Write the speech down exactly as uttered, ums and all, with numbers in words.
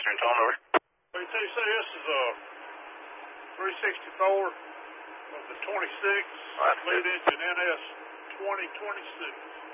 Eastern, tone over. A T C, this is a three sixty-four of the twenty-six, Right. lead engine N S twenty twenty-six.